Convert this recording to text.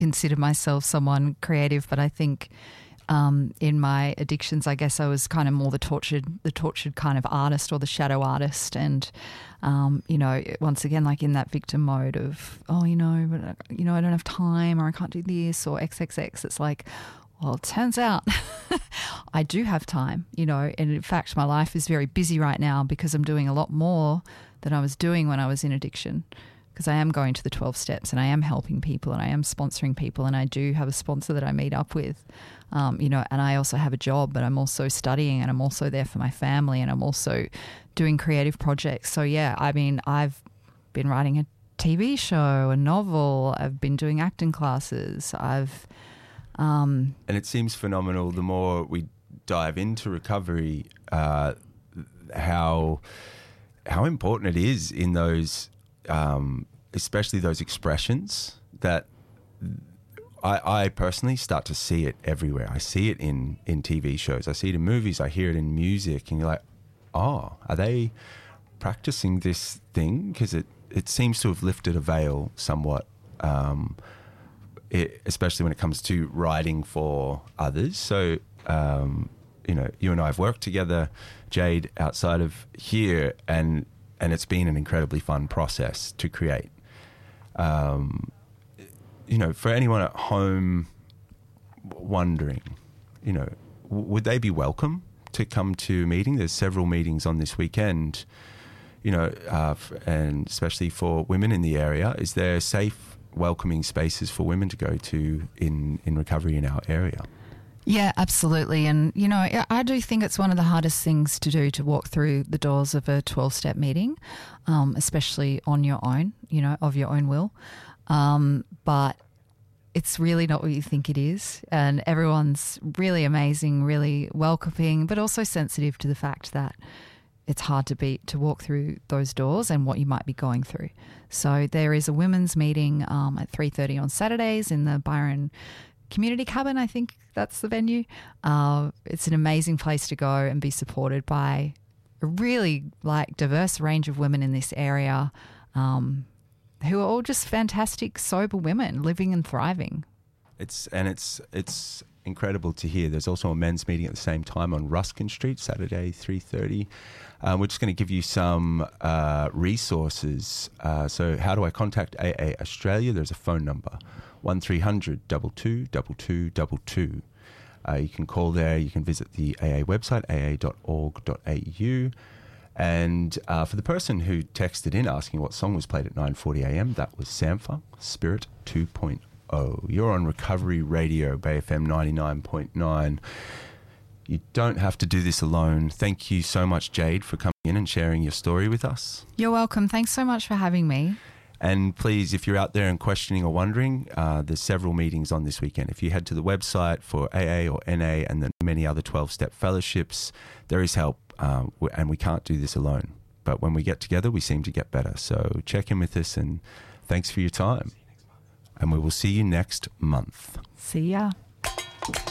consider myself someone creative, but I think in my addictions, I guess I was kind of more the tortured kind of artist or the shadow artist. And, once again, like in that victim mode of, I don't have time, or I can't do this, or XXX. It's like, well, it turns out I do have time, and in fact, my life is very busy right now because I'm doing a lot more than I was doing when I was in addiction. Because I am going to the 12 steps and I am helping people and I am sponsoring people, and I do have a sponsor that I meet up with, and I also have a job, but I'm also studying and I'm also there for my family, and I'm also doing creative projects. So yeah, I mean, I've been writing a TV show, a novel, I've been doing acting classes, and it seems phenomenal the more we dive into recovery, how important it is in those especially those expressions that I personally start to see it everywhere. I see it in TV shows. I see it in movies. I hear it in music. And you're like, oh, are they practicing this thing? Because it seems to have lifted a veil somewhat, especially when it comes to writing for others. So, you and I have worked together, Jade, outside of here, and it's been an incredibly fun process to create. For anyone at home wondering, would they be welcome to come to a meeting? There's several meetings on this weekend, and especially for women in the area. Is there safe, welcoming spaces for women to go to in recovery in our area? Yeah, absolutely. And, I do think it's one of the hardest things to do, to walk through the doors of a 12-step meeting, especially on your own, of your own will. But it's really not what you think it is. And everyone's really amazing, really welcoming, but also sensitive to the fact that it's hard to walk through those doors and what you might be going through. So there is a women's meeting at 3:30 on Saturdays in the Byron Community Cabin, I think that's the venue. It's an amazing place to go and be supported by a really diverse range of women in this area, who are all just fantastic, sober women living and thriving. It's incredible to hear. There's also a men's meeting at the same time on Ruskin Street, Saturday, 3:30. We're just going to give you some resources. So how do I contact AA Australia? There's a phone number, 1300 22 2222. You can call there. You can visit the AA website, aa.org.au. And for the person who texted in asking what song was played at 9:40 a.m, that was Sampha, Spirit 2.0. You're on Recovery Radio, Bay FM 99.9. You don't have to do this alone. Thank you so much, Jade, for coming in and sharing your story with us. You're welcome. Thanks so much for having me. And please, if you're out there and questioning or wondering, there's several meetings on this weekend. If you head to the website for AA or NA and the many other 12-step fellowships, there is help, and we can't do this alone. But when we get together, we seem to get better. So check in with us, and thanks for your time. And we will see you next month. See ya.